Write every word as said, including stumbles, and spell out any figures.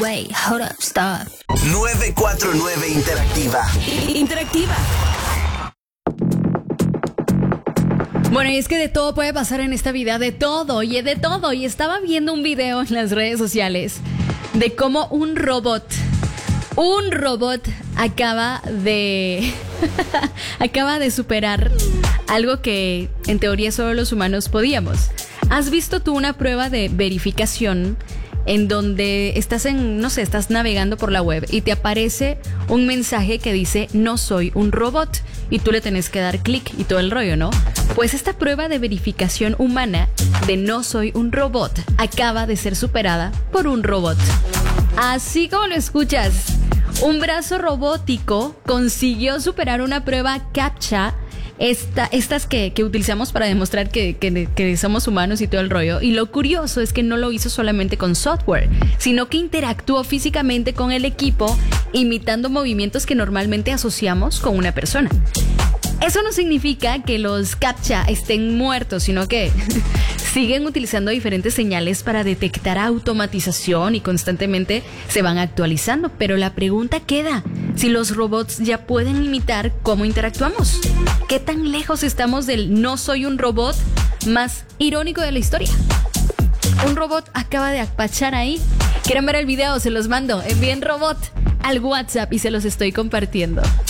wait, hold up, stop. nueve cuatro nueve Interactiva. Interactiva. Bueno, y es que de todo puede pasar en esta vida, de todo, y de todo. Y estaba viendo un video en las redes sociales de cómo un robot, un robot acaba de, acaba de superar algo que en teoría solo los humanos podíamos. ¿Has visto tú una prueba de verificación en donde estás en, no sé, estás navegando por la web y te aparece un mensaje que dice no soy un robot y tú le tenés que dar clic y todo el rollo, ¿no? Pues esta prueba de verificación humana de no soy un robot acaba de ser superada por un robot. Así como lo escuchas, un brazo robótico consiguió superar una prueba CAPTCHA. Esta, estas que, que utilizamos para demostrar que, que, que somos humanos y todo el rollo. Y lo curioso es que no lo hizo solamente con software, sino que interactuó físicamente con el equipo, imitando movimientos que normalmente asociamos con una persona. Eso no significa que los CAPTCHA estén muertos, sino que siguen utilizando diferentes señales para detectar automatización y constantemente se van actualizando. Pero la pregunta queda, si los robots ya pueden imitar cómo interactuamos. ¿Qué tan lejos estamos del no soy un robot más irónico de la historia? Un robot acaba de apachar ahí. ¿Quieren ver el video? Se los mando. Envíen robot al WhatsApp y se los estoy compartiendo.